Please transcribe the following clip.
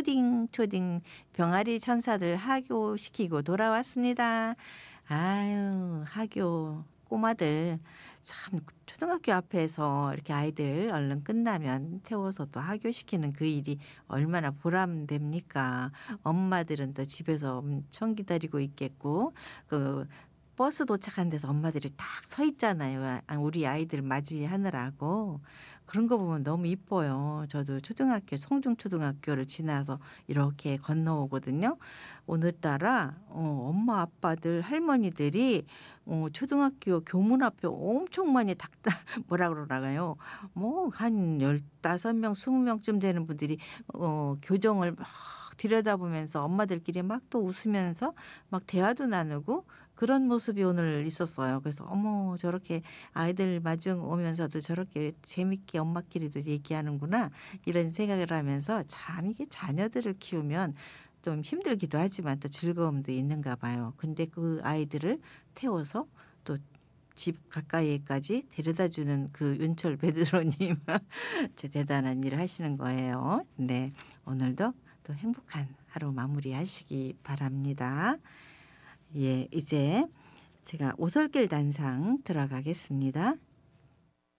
초딩 병아리 천사들 하교시키고 돌아왔습니다. 아유, 하교 꼬마들 참 초등학교 앞에서 이렇게 아이들 얼른 끝나면 태워서 또 하교시키는 그 일이 얼마나 보람됩니까? 엄마들은 또 집에서 엄청 기다리고 있겠고 그 버스 도착한 데서 엄마들이 딱 서 있잖아요. 우리 아이들 맞이하느라고. 그런 거 보면 너무 이뻐요. 저도 초등학교 성중초등학교를 지나서 이렇게 건너오거든요. 오늘따라 엄마 아빠들 할머니들이 초등학교 교문 앞에 엄청 많이 뭐라 그러나요? 뭐 한 15명 20명쯤 되는 분들이 교정을 막 들여다보면서 엄마들끼리 막 또 웃으면서 막 대화도 나누고 그런 모습이 오늘 있었어요. 그래서 어머 저렇게 아이들 마중 오면서도 저렇게 재밌게 엄마끼리도 얘기하는구나 이런 생각을 하면서 참 이게 자녀들을 키우면 좀 힘들기도 하지만 또 즐거움도 있는가 봐요. 근데 그 아이들을 태워서 또 집 가까이에까지 데려다 주는 그 윤철 베드로님 대단한 일을 하시는 거예요. 네, 오늘도 또 행복한 하루 마무리하시기 바랍니다. 예, 이제 제가 오솔길 단상 들어가겠습니다.